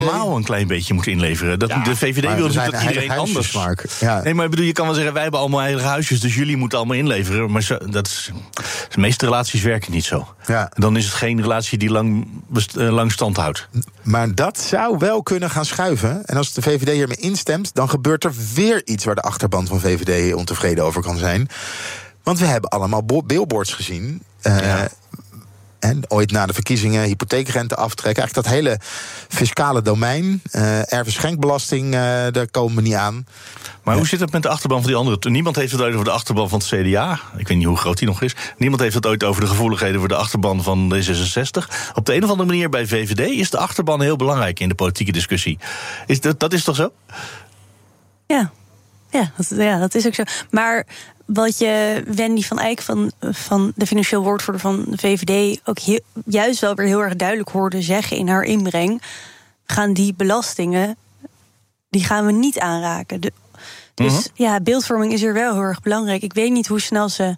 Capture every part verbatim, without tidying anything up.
allemaal een klein beetje moeten inleveren. Dat, ja, de V V D wil natuurlijk dat iedereen anders... Ja. Nee, maar ik bedoel, je kan wel zeggen, wij hebben allemaal heilige huisjes, dus jullie moeten allemaal inleveren. Maar zo, dat is, de meeste relaties werken niet zo. Ja. Dan is het geen relatie die lang, best, uh, lang stand houdt. Maar dat zou wel kunnen gaan schuiven. En als de V V D hiermee instemt, dan gebeurt er weer iets waar de achterban van V V D ontevreden over kan zijn. Want we hebben allemaal billboards gezien. Uh, ja. En ooit na de verkiezingen hypotheekrente aftrekken. Eigenlijk dat hele fiscale domein. Uh, erfenschenkbelasting, uh, daar komen we niet aan. Maar hoe zit het met de achterban van die anderen? Niemand heeft het ooit over de achterban van het C D A. Ik weet niet hoe groot die nog is. Niemand heeft het ooit over de gevoeligheden voor de achterban van D zesenzestig. Op de een of andere manier bij V V D is de achterban heel belangrijk in de politieke discussie. Is dat, dat is toch zo? Ja. Ja, dat, ja, dat is ook zo. Maar wat je Wendy van Eyck van, van de financieel woordvoerder van de V V D ook heel, juist wel weer heel erg duidelijk hoorde zeggen in haar inbreng, gaan die belastingen, die gaan we niet aanraken. De, dus uh-huh. ja, beeldvorming is er wel heel erg belangrijk. Ik weet niet hoe snel ze,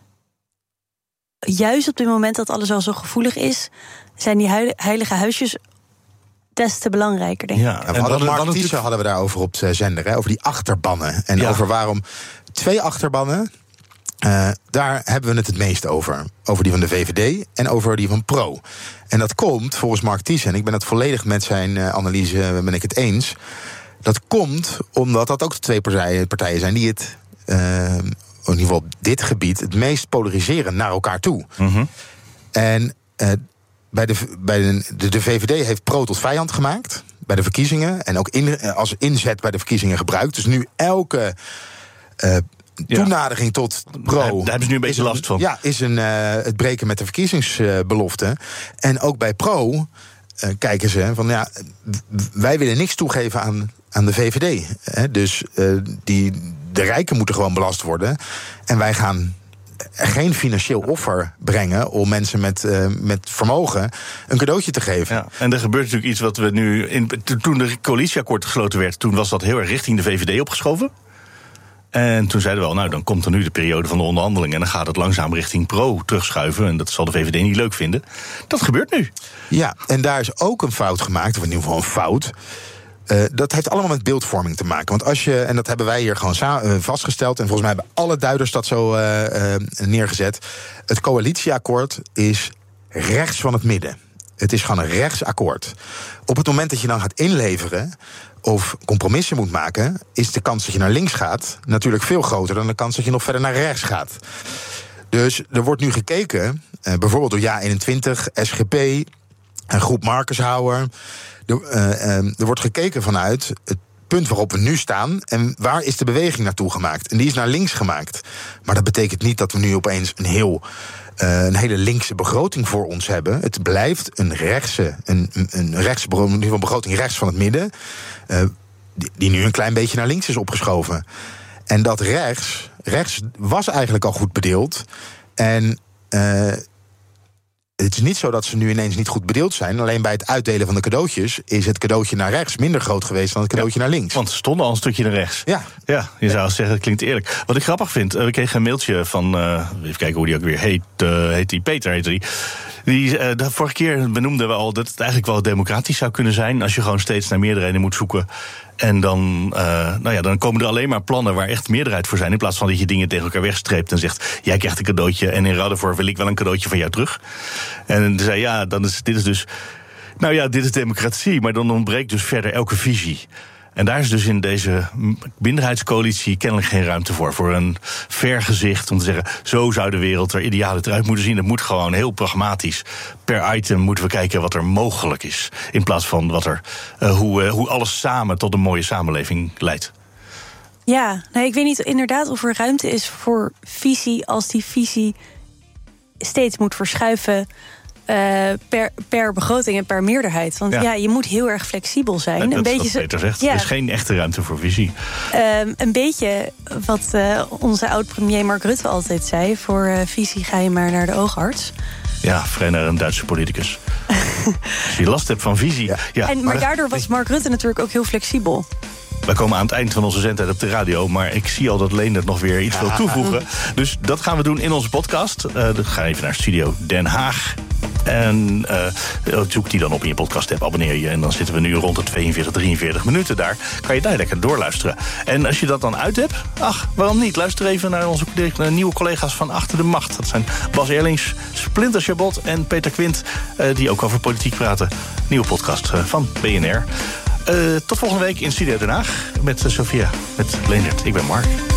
juist op dit moment dat alles al zo gevoelig is, zijn die heilige huisjes des te belangrijker, denk ik. Ja, en we hadden Mark Thiessen hadden we daarover op de zender, hè, over die achterbannen. En ja. over waarom twee achterbannen, uh, daar hebben we het het meest over. Over die van de V V D en over die van Pro. En dat komt, volgens Mark Thiessen, en ik ben het volledig met zijn uh, analyse ben ik het eens, dat komt omdat dat ook de twee partijen, partijen zijn die het, uh, in ieder geval op dit gebied, het meest polariseren naar elkaar toe. Mm-hmm. En uh, Bij, de, bij de, de, de V V D heeft Pro tot vijand gemaakt bij de verkiezingen. En ook in, als inzet bij de verkiezingen gebruikt. Dus nu elke uh, toenadering ja. tot Pro, daar, daar hebben ze nu een beetje last van. Ja, is een, uh, het breken met de verkiezingsbelofte. En ook bij Pro uh, kijken ze van ja, wij willen niks toegeven aan, aan de V V D. Hè? Dus uh, die, de rijken moeten gewoon belast worden. En wij gaan geen financieel offer brengen om mensen met, uh, met vermogen een cadeautje te geven. Ja, en er gebeurt natuurlijk iets wat we nu in, toen de coalitieakkoord gesloten werd, toen was dat heel erg richting de V V D opgeschoven. En toen zeiden we wel, nou, dan komt er nu de periode van de onderhandelingen en dan gaat het langzaam richting Pro terugschuiven. En dat zal de V V D niet leuk vinden. Dat gebeurt nu. Ja, en daar is ook een fout gemaakt, of in ieder geval een fout. Uh, dat heeft allemaal met beeldvorming te maken. Want als je, en dat hebben wij hier gewoon sa- uh, vastgesteld, en volgens mij hebben alle duiders dat zo uh, uh, neergezet. Het coalitieakkoord is rechts van het midden. Het is gewoon een rechtsakkoord. Op het moment dat je dan gaat inleveren of compromissen moet maken, is de kans dat je naar links gaat natuurlijk veel groter dan de kans dat je nog verder naar rechts gaat. Dus er wordt nu gekeken, uh, bijvoorbeeld door Ja eenentwintig, S G P, een groep Markenshouwer. Er, uh, uh, er wordt gekeken vanuit het punt waarop we nu staan en waar is de beweging naartoe gemaakt. En die is naar links gemaakt. Maar dat betekent niet dat we nu opeens een, heel, uh, een hele linkse begroting voor ons hebben. Het blijft een rechtse, een, een rechtse begroting rechts van het midden, uh, die, die nu een klein beetje naar links is opgeschoven. En dat rechts, rechts was eigenlijk al goed bedeeld. En uh, het is niet zo dat ze nu ineens niet goed bedeeld zijn. Alleen bij het uitdelen van de cadeautjes is het cadeautje naar rechts minder groot geweest dan het cadeautje ja, naar links. Want ze stonden al een stukje naar rechts. Ja, ja je zou zeggen, het klinkt eerlijk. Wat ik grappig vind, we kregen een mailtje van, uh, even kijken hoe die ook weer heet, uh, heet die, Peter heet die. Die uh, de vorige keer benoemden we al dat het eigenlijk wel democratisch zou kunnen zijn als je gewoon steeds naar meerderheden moet zoeken. En dan, uh, nou ja, dan komen er alleen maar plannen waar echt meerderheid voor zijn. In plaats van dat je dingen tegen elkaar wegstreept en zegt, jij krijgt een cadeautje en in ruil daarvoor wil ik wel een cadeautje van jou terug. En dan zei ja, dan is, dit is dus, nou ja, dit is democratie, maar dan ontbreekt dus verder elke visie. En daar is dus in deze minderheidscoalitie kennelijk geen ruimte voor. Voor een vergezicht om te zeggen, zo zou de wereld er ideaal eruit moeten zien. Het moet gewoon heel pragmatisch. Per item moeten we kijken wat er mogelijk is. In plaats van wat er, uh, hoe, uh, hoe alles samen tot een mooie samenleving leidt. Ja, nou, ik weet niet inderdaad of er ruimte is voor visie als die visie steeds moet verschuiven Uh, per, per begroting en per meerderheid. Want ja, ja je moet heel erg flexibel zijn. Dat, een dat beetje is wat Peter zegt. Ja, er is geen echte ruimte voor visie. Uh, een beetje wat uh, onze oud-premier Mark Rutte altijd zei. Voor uh, visie ga je maar naar de oogarts. Ja, vrij naar een Duitse politicus. Als je last hebt van visie. Ja. Ja, en, maar, maar daardoor was Mark Rutte natuurlijk ook heel flexibel. We komen aan het eind van onze zendtijd op de radio, maar ik zie al dat Leendert nog weer iets wil toevoegen. Dus dat gaan we doen in onze podcast. Uh, dan gaan we even naar Studio Den Haag. En uh, zoek die dan op in je podcast-app, abonneer je. En dan zitten we nu rond de tweeënveertig, drieënveertig minuten daar. Kan je daar lekker doorluisteren. En als je dat dan uit hebt, ach, waarom niet? Luister even naar onze naar nieuwe collega's van Achter de Macht. Dat zijn Bas Eerlings, Splinter Chabot en Peter Quint, uh, die ook over politiek praten. Nieuwe podcast uh, van B N R. Uh, tot volgende week in Studio Den Haag met uh, Sophia, met Leendert. Ik ben Mark.